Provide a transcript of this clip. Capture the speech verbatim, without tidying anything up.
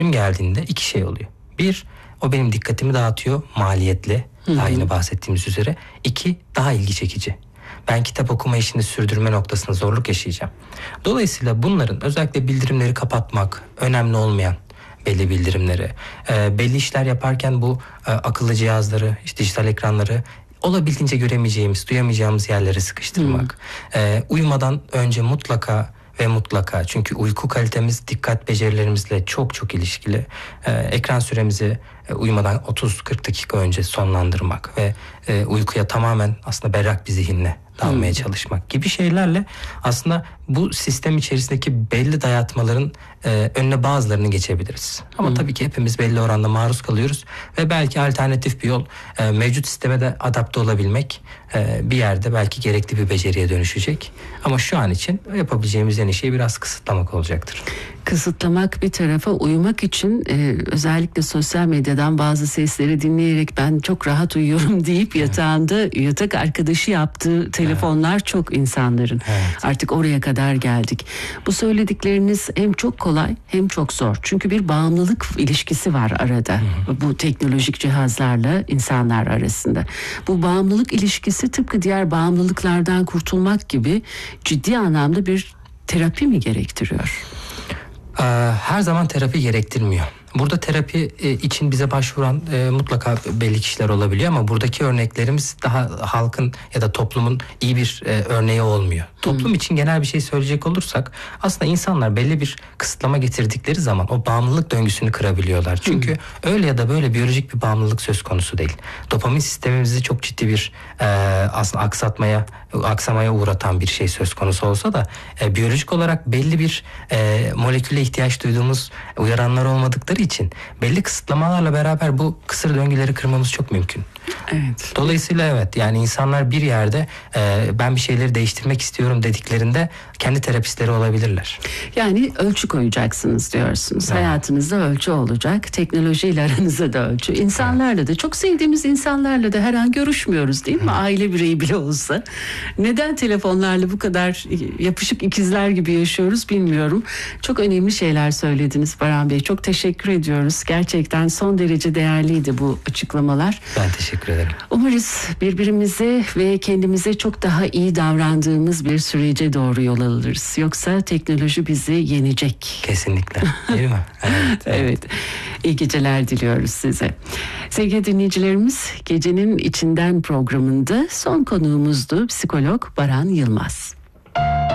geldiğinde iki şey oluyor. Bir, o benim dikkatimi dağıtıyor maliyetli, Hı hı. daha yeni bahsettiğimiz üzere. İki, daha ilgi çekici. Ben kitap okuma işini sürdürme noktasında zorluk yaşayacağım. Dolayısıyla bunların özellikle bildirimleri kapatmak, önemli olmayan belli bildirimleri, e, belli işler yaparken bu e, akıllı cihazları, işte dijital ekranları olabildiğince göremeyeceğimiz, duyamayacağımız yerlere sıkıştırmak. E, uyumadan önce mutlaka ve mutlaka, çünkü uyku kalitemiz dikkat becerilerimizle çok çok ilişkili. E, ekran süremizi e, uyumadan otuz kırk dakika önce sonlandırmak ve e, uykuya tamamen aslında berrak bir zihinle dalmaya çalışmak gibi şeylerle aslında bu sistem içerisindeki belli dayatmaların e, önüne bazılarını geçebiliriz. Ama hmm. tabii ki hepimiz belli oranda maruz kalıyoruz ve belki alternatif bir yol e, mevcut sisteme de adapte olabilmek e, bir yerde belki gerekli bir beceriye dönüşecek. Ama şu an için yapabileceğimiz en iyi şey biraz kısıtlamak olacaktır. Kısıtlamak bir tarafa, uyumak için e, özellikle sosyal medyadan bazı sesleri dinleyerek ben çok rahat uyuyorum deyip yatağında evet. yatak arkadaşı yaptığı telefonlar evet. çok insanların. Evet. Artık oraya kadar geldik. Bu söyledikleriniz hem çok kolay hem çok zor. Çünkü bir bağımlılık ilişkisi var arada. Hı. Bu teknolojik cihazlarla insanlar arasında. Bu bağımlılık ilişkisi tıpkı diğer bağımlılıklardan kurtulmak gibi ciddi anlamda bir terapi mi gerektiriyor? Her zaman terapi gerektirmiyor. Burada terapi için bize başvuran e, mutlaka belli kişiler olabiliyor ama buradaki örneklerimiz daha halkın ya da toplumun iyi bir e, örneği olmuyor. Hmm. Toplum için genel bir şey söyleyecek olursak aslında insanlar belli bir kısıtlama getirdikleri zaman o bağımlılık döngüsünü kırabiliyorlar. Çünkü hmm. öyle ya da böyle biyolojik bir bağımlılık söz konusu değil. Dopamin sistemimizi çok ciddi bir e, aslında aksatmaya, aksamaya uğratan bir şey söz konusu olsa da e, biyolojik olarak belli bir e, moleküle ihtiyaç duyduğumuz uyaranlar olmadıkları için belli kısıtlamalarla beraber bu kısır döngüleri kırmamız çok mümkün. Evet. Dolayısıyla evet, yani insanlar bir yerde e, ben bir şeyleri değiştirmek istiyorum dediklerinde kendi terapistleri olabilirler. Yani ölçü koyacaksınız diyorsunuz. Evet. Hayatınızda ölçü olacak. Teknolojiyle aranızda da ölçü. İnsanlarla evet. da, çok sevdiğimiz insanlarla da her an görüşmüyoruz değil mi? Hı. Aile bireyi bile olsa. Neden telefonlarla bu kadar yapışık ikizler gibi yaşıyoruz bilmiyorum. Çok önemli şeyler söylediniz Baran Bey. Çok teşekkür ediyoruz. Gerçekten son derece değerliydi bu açıklamalar. Ben teşekkür ederim. Umarız birbirimize ve kendimize çok daha iyi davrandığımız bir sürece doğru yol alırız. Yoksa teknoloji bizi yenecek. Kesinlikle. Değil mi? Evet, evet. Evet. İyi geceler diliyoruz size. Sevgili dinleyicilerimiz, Gecenin İçinden programında son konuğumuzdu psikolog Baran Yılmaz.